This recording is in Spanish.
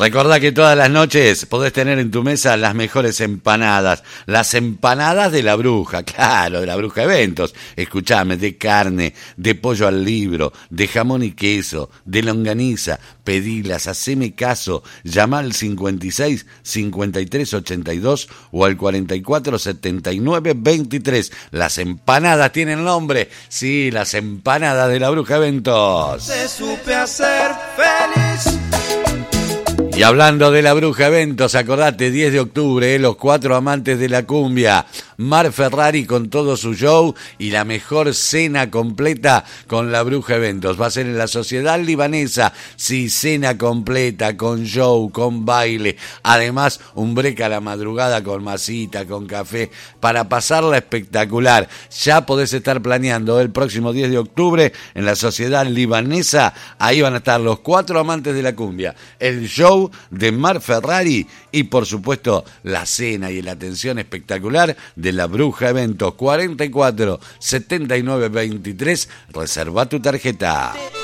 Recordá que todas las noches podés tener en tu mesa las mejores empanadas. Las empanadas de la Bruja, claro, de la Bruja Eventos. Escuchame, de carne, de pollo al libro, de jamón y queso, de longaniza. Pedilas, haceme caso. Llama al 56 53 82 o al 44 79 23. Las empanadas tienen nombre. Sí, las empanadas de la Bruja Eventos. Te supe hacer feliz. Y hablando de la Bruja Eventos, acordate, 10 de octubre, los 4 amantes de la cumbia, Mar Ferrari con todo su show y la mejor cena completa con la Bruja Eventos. Va a ser en la Sociedad Libanesa, sí, cena completa, con show, con baile, además un break a la madrugada con masita, con café, para pasarla espectacular. Ya podés estar planeando el próximo 10 de octubre en la Sociedad Libanesa, ahí van a estar los 4 amantes de la cumbia, el show de Mar Ferrari y por supuesto la cena y la atención espectacular de la Bruja Eventos. 44 79 23. Reserva tu tarjeta.